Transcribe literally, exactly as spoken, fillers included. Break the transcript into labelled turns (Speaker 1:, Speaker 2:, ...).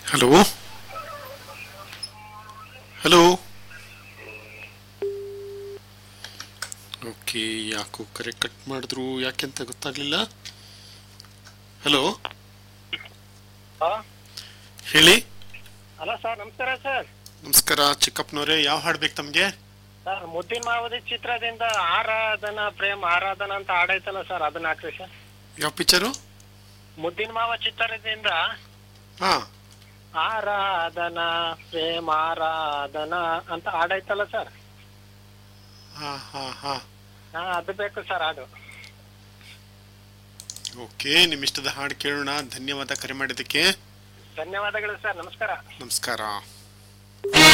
Speaker 1: Hello hello. Okay, ಯಾಕೋ ಕರೆ cut ಮಾಡಿದ್ರು, ಯಾಕೆಂತ ಗೊತ್ತಾಗ್ಲಿಲ್ಲ. ಹಲೋ, ಹೇಳಿ.
Speaker 2: ಹಲೋ ಸರ್, ನಮಸ್ಕಾರ ಸರ್.
Speaker 1: ನಮಸ್ಕಾರ ಚಿಕ್ಕಪ್ಪನವ್ರೆ, ಯಾವ ಹಾಡು ಬೇಕು ತಮಗೆ?
Speaker 2: ಸರ್, ಮುದ್ದಿನ ಮಾವದಿ ಚಿತ್ರದಿಂದ ಆರಾಧನಾ ಪ್ರೇಮ್ ಆರಾಧನಾ ಅಂತ ಹಾಡೈತಲ್ಲ ಸರ್, ಅದನ್ನ ಹಾಕ್ರಿ ಸರ್.
Speaker 1: ಯಾವ ಪಿಕ್ಚರು?
Speaker 2: ಮುದ್ದಿನ ಮಾವ ಚಿತ್ರದಿಂದ
Speaker 1: ಹಾ,
Speaker 2: ಆರಾಧನಾ ಪ್ರೇಮ್ ಆರಾಧನಾ ಅಂತ ಹಾಡೈತಲ್ಲ ಸರ್.
Speaker 1: ಹಾ ಹಾ ಹಾ
Speaker 2: ಹಾ, ಅದು ಬೇಕು ಸರ್ ಹಾಡು.
Speaker 1: ಓಕೆ, ನಿಮ್ಮ ಇಷ್ಟದ ಹಾಡು ಕೇಳೋಣ. ಧನ್ಯವಾದ ಕರೆ ಮಾಡಿದ್ದಕ್ಕೆ.
Speaker 2: ಧನ್ಯವಾದಗಳು ಸರ್, ನಮಸ್ಕಾರ.
Speaker 1: ನಮಸ್ಕಾರ.